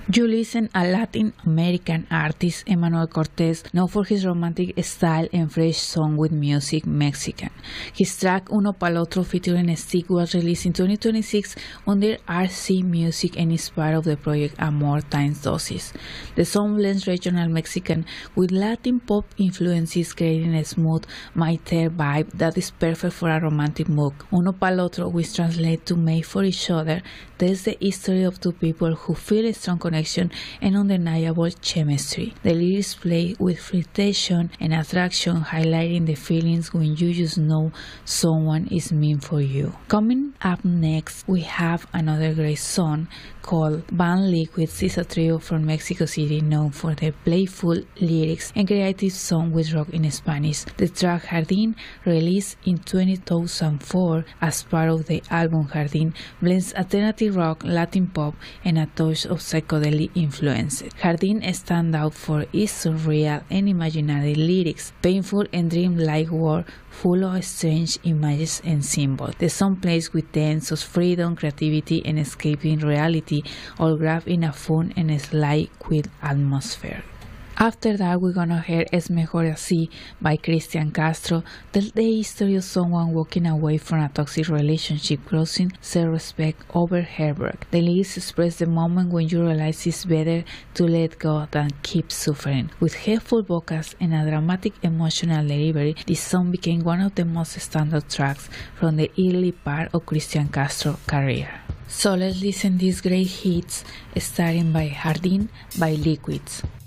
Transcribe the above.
You listen a Latin American artist, Emmanuel Cortez, known for his romantic style and fresh song with music Mexican. His track Uno Pa'l Otro featuring Stick was released in 2026 under RC Music and is part of the project Amor Times Dosis. The song blends regional Mexican with Latin pop influences, creating a smooth, maiter vibe that is perfect for a romantic mood. Uno Pa'l Otro, which translates to made for each other, tells the history of two people who feel a strong connection and undeniable chemistry. The lyrics play with flirtation and attraction, highlighting the feelings when you just know someone is meant for you. Coming up next, we have another great song called Band Liquids. Is a trio from Mexico City known for their playful lyrics and creative song with rock in Spanish. The track Jardín, released in 2004 as part of the album Jardín, blends alternative rock, Latin pop, and a touch of psychedelic influences. Jardín stands out for its surreal and imaginary lyrics, painful and dreamlike world full of strange images and symbols. The song plays with tense of freedom, creativity, and escaping reality, all wrapped in a fun and slight quiet atmosphere. After that, we're gonna hear Es Mejor Así by Cristian Castro, tells the history of someone walking away from a toxic relationship, crossing self-respect over heartbreak. The lyrics express the moment when you realize it's better to let go than keep suffering. With helpful vocals and a dramatic emotional delivery, this song became one of the most standout tracks from the early part of Cristian Castro's career. So let's listen these great hits, starting by Jardín by Liquids.